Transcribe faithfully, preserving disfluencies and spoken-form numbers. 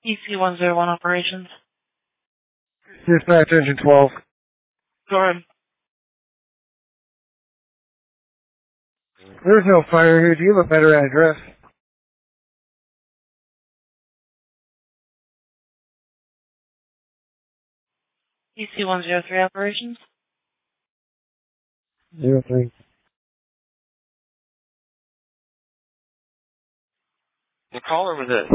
E C one zero one operations. Dispatch engine twelve. Go ahead. There's no fire here. Do you have a better address? E C one zero three operations. Zero three. The caller was it?